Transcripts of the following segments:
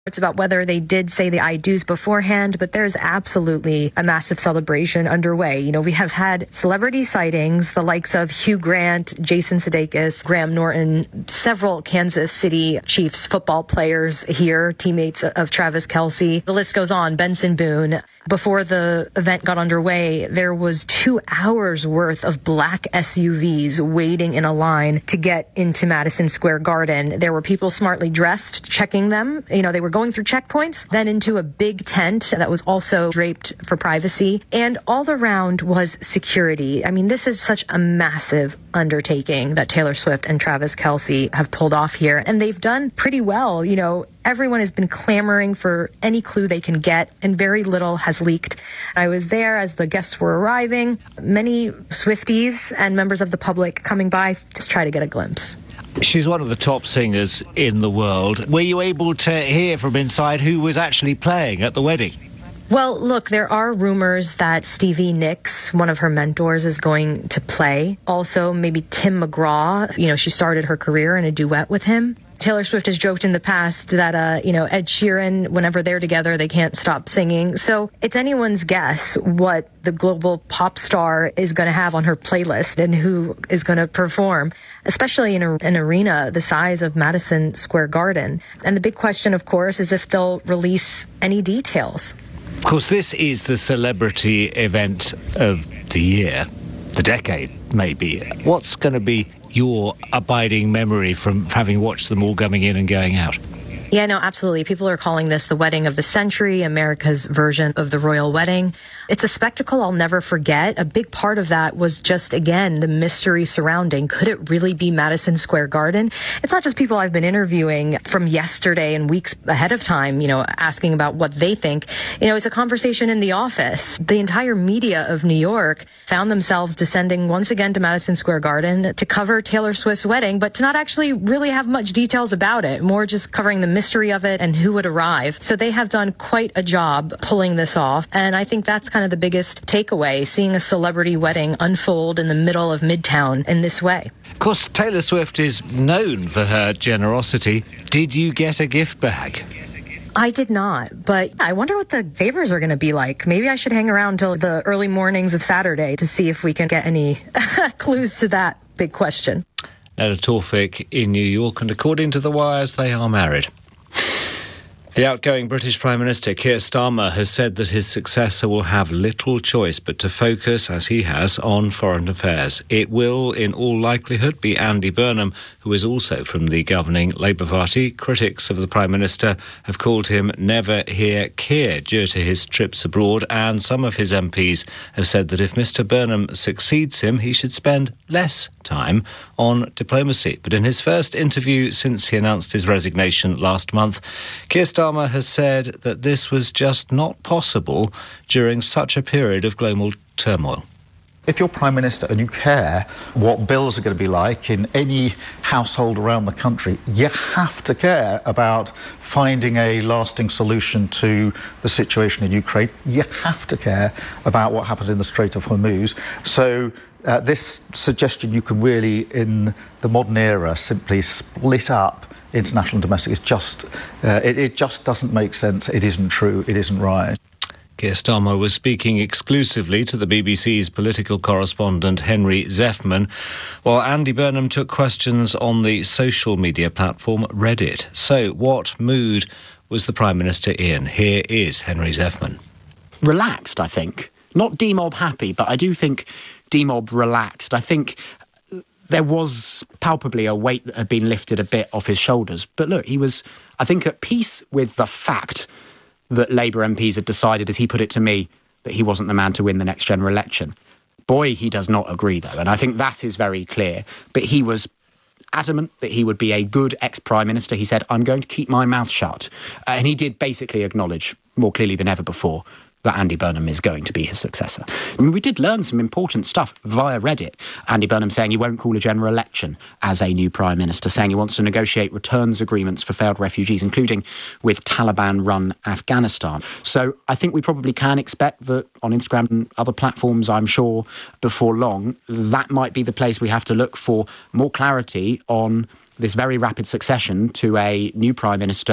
It's about whether they did say the I do's beforehand, but there's absolutely a massive celebration underway. You know, we have had celebrity sightings, the likes of Hugh Grant, Jason Sudeikis, Graham Norton, several Kansas City Chiefs football players here, teammates of Travis Kelce. The list goes on. Benson Boone. Before the event got underway, there was 2 hours worth of black SUVs waiting in a line to get into Madison Square Garden. There were people smartly dressed checking them. You know, they were going through checkpoints, then into a big tent that was also draped for privacy. And all around was security. I mean, this is such a massive undertaking that Taylor Swift and Travis Kelce have pulled off here. And they've done pretty well. You know, everyone has been clamoring for any clue they can get, and very little has leaked. I was there as the guests were arriving. Many Swifties and members of the public coming by to try to get a glimpse. She's one of the top singers in the world. Were you able to hear from inside who was actually playing at the wedding? Well, look, there are rumors that Stevie Nicks, one of her mentors, is going to play. Also, maybe Tim McGraw. You know, she started her career in a duet with him. Taylor Swift has joked in the past that, Ed Sheeran, whenever they're together, they can't stop singing. So it's anyone's guess what the global pop star is going to have on her playlist and who is going to perform, especially in an arena the size of Madison Square Garden. And the big question, of course, is if they'll release any details. Of course, this is the celebrity event of the year, the decade, maybe. What's going to be your abiding memory from having watched them all coming in and going out? Yeah, no, absolutely. People are calling this the wedding of the century, America's version of the royal wedding. It's a spectacle I'll never forget. A big part of that was just, again, the mystery surrounding. Could it really be Madison Square Garden? It's not just people I've been interviewing from yesterday and weeks ahead of time, asking about what they think. It's a conversation in the office. The entire media of New York found themselves descending once again to Madison Square Garden to cover Taylor Swift's wedding, but to not actually really have much details about it, more just covering the mystery of it and who would arrive. So they have done quite a job pulling this off. And I think that's kind of the biggest takeaway, seeing a celebrity wedding unfold in the middle of Midtown in this way. Of course, Taylor Swift is known for her generosity. Did you get a gift bag? I did not, but I wonder what the favors are going to be like. Maybe I should hang around till the early mornings of Saturday to see if we can get any clues to that big question. Neda Tawfik in New York, and according to the wires, they are married. The outgoing British Prime Minister Keir Starmer has said that his successor will have little choice but to focus, as he has, on foreign affairs. It will, in all likelihood, be Andy Burnham, who is also from the governing Labour Party. Critics of the Prime Minister have called him Never Hear Keir due to his trips abroad, and some of his MPs have said that if Mr Burnham succeeds him, he should spend less time on diplomacy. But in his first interview since he announced his resignation last month, Keir Starmer has said that this was just not possible during such a period of global turmoil. If you're Prime Minister and you care what bills are going to be like in any household around the country, you have to care about finding a lasting solution to the situation in Ukraine. You have to care about what happens in the Strait of Hormuz. So this suggestion you can really, in the modern era, simply split up international and domestic is just, it just doesn't make sense. It isn't true. It isn't right. Keir Starmer was speaking exclusively to the BBC's political correspondent Henry Zeffman, while Andy Burnham took questions on the social media platform Reddit. So what mood was the Prime Minister in? Here is Henry Zeffman. Relaxed, I think. Not demob happy, but I do think demob relaxed. I think there was palpably a weight that had been lifted a bit off his shoulders. But look, he was, I think, at peace with the fact that Labour MPs had decided, as he put it to me, that he wasn't the man to win the next general election. Boy, he does not agree, though, and I think that is very clear. But he was adamant that he would be a good ex-Prime Minister. He said, I'm going to keep my mouth shut. And he did basically acknowledge, more clearly than ever before, that Andy Burnham is going to be his successor. I mean, we did learn some important stuff via Reddit. Andy Burnham saying he won't call a general election as a new Prime Minister, saying he wants to negotiate returns agreements for failed refugees, including with Taliban-run Afghanistan. So I think we probably can expect that on Instagram and other platforms, I'm sure, before long, that might be the place we have to look for more clarity on this very rapid succession to a new Prime Minister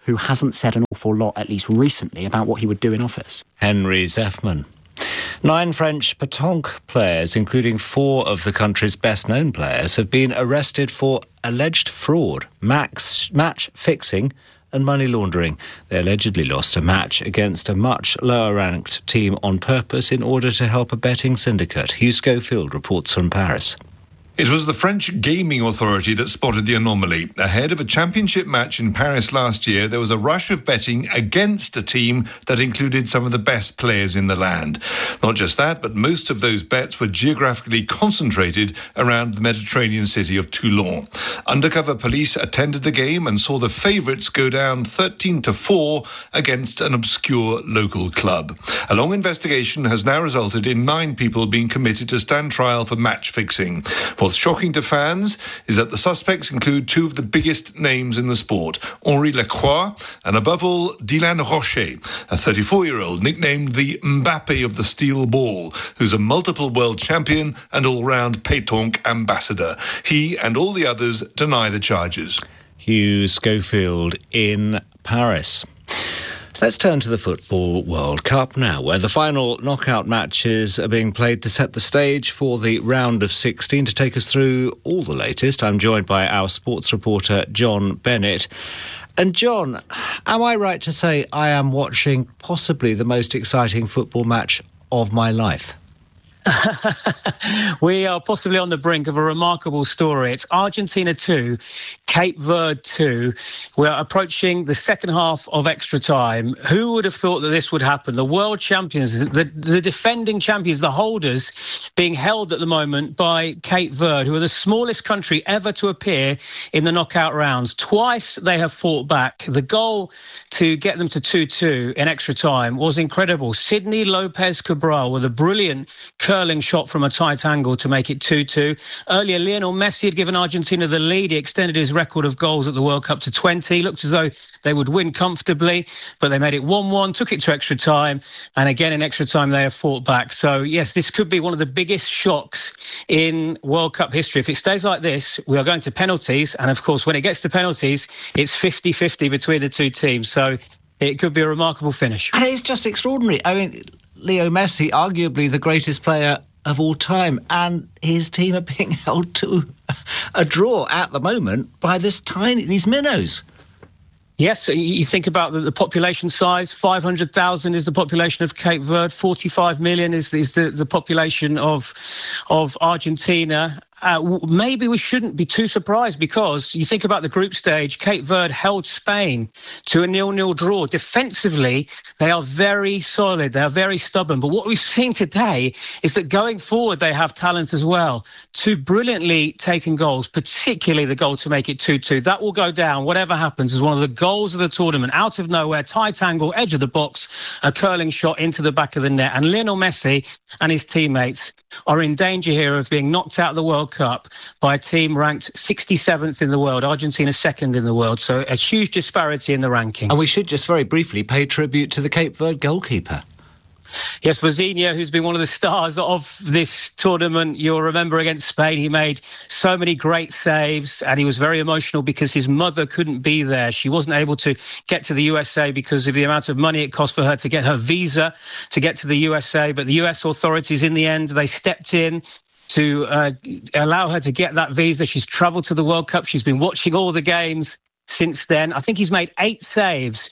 who hasn't said an awful lot, at least recently, about what he would do in office. Henry Zeffman. 9 French pétanque players, including 4 of the country's best-known players, have been arrested for alleged fraud, match fixing and money laundering. They allegedly lost a match against a much lower-ranked team on purpose in order to help a betting syndicate. Hugh Schofield reports from Paris. It was the French Gaming Authority that spotted the anomaly. Ahead of a championship match in Paris last year, there was a rush of betting against a team that included some of the best players in the land. Not just that, but most of those bets were geographically concentrated around the Mediterranean city of Toulon. Undercover police attended the game and saw the favourites go down 13-4 against an obscure local club. A long investigation has now resulted in 9 people being committed to stand trial for match fixing. What's shocking to fans is that the suspects include 2 of the biggest names in the sport, Henri Lacroix and, above all, Dylan Rocher, a 34-year-old nicknamed the Mbappe of the steel ball, who's a multiple world champion and all-round pétanque ambassador. He and all the others deny the charges. Hugh Schofield in Paris. Let's turn to the Football World Cup now, where the final knockout matches are being played to set the stage for the round of 16. To take us through all the latest, I'm joined by our sports reporter, John Bennett. And John, am I right to say I am watching possibly the most exciting football match of my life? We are possibly on the brink of a remarkable story. It's Argentina 2, Cape Verde 2. We're approaching the second half of extra time. Who would have thought that this would happen? The world champions, the defending champions, the holders, being held at the moment by Cape Verde, who are the smallest country ever to appear in the knockout rounds. Twice they have fought back. The goal to get them to 2-2 in extra time was incredible. Sidney Lopez Cabral with a brilliant curling shot from a tight angle to make it 2-2. Earlier, Lionel Messi had given Argentina the lead. He extended his record of goals at the World Cup to 20. Looked as though they would win comfortably, but they made it 1-1, took it to extra time, and again in extra time they have fought back. So yes, this could be one of the biggest shocks in World Cup history. If it stays like this, we are going to penalties, and of course when it gets to penalties, it's 50-50 between the two teams. So it could be a remarkable finish. And it's just extraordinary. I mean, Leo Messi, arguably the greatest player of all time, and his team are being held to a draw at the moment by these minnows. Yes, you think about the population size. 500,000 is the population of Cape Verde. 45 million is the population of Argentina. Maybe we shouldn't be too surprised, because you think about the group stage, Cape Verde held Spain to a 0-0 draw. Defensively, they are very solid. They are very stubborn. But what we've seen today is that going forward, they have talent as well. 2 brilliantly taken goals, particularly the goal to make it 2-2. That will go down, whatever happens, as one of the goals of the tournament. Out of nowhere, tight angle, edge of the box, a curling shot into the back of the net. And Lionel Messi and his teammates are in danger here of being knocked out of the World Cup by a team ranked 67th in the world. Argentina second in the world. So a huge disparity in the rankings. And we should just very briefly pay tribute to the Cape Verde goalkeeper. Yes, Vozinha, who's been one of the stars of this tournament. You'll remember against Spain, he made so many great saves, and he was very emotional because his mother couldn't be there. She wasn't able to get to the USA because of the amount of money it cost for her to get her visa to get to the USA. But the US authorities, in the end, they stepped in to allow her to get that visa. She's travelled to the World Cup. She's been watching all the games since then. I think he's made 8 saves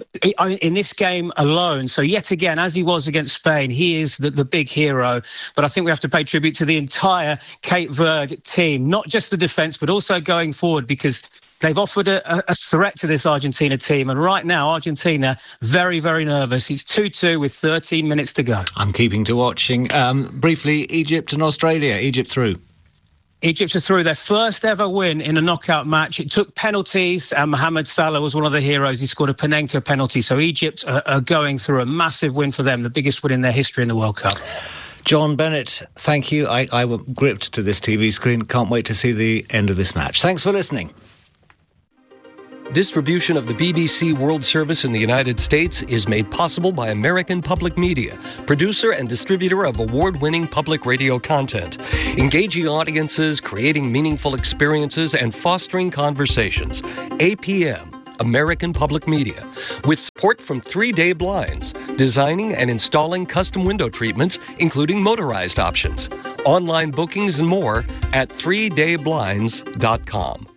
in this game alone. So yet again, as he was against Spain, he is the big hero. But I think we have to pay tribute to the entire Cape Verde team, not just the defence, but also going forward, because they've offered a threat to this Argentina team. And right now, Argentina, very, very nervous. It's 2-2 with 13 minutes to go. I'm keeping to watching. Briefly, Egypt and Australia. Egypt through. Egypt are through, their first ever win in a knockout match. It took penalties, and Mohamed Salah was one of the heroes. He scored a Panenka penalty. So Egypt are going through a massive win for them, the biggest win in their history in the World Cup. John Bennett, thank you. I was gripped to this TV screen. Can't wait to see the end of this match. Thanks for listening. Distribution of the BBC World Service in the United States is made possible by American Public Media, producer and distributor of award-winning public radio content, engaging audiences, creating meaningful experiences, and fostering conversations. APM, American Public Media, with support from 3 Day Blinds, designing and installing custom window treatments, including motorized options. Online bookings and more at 3dayblinds.com.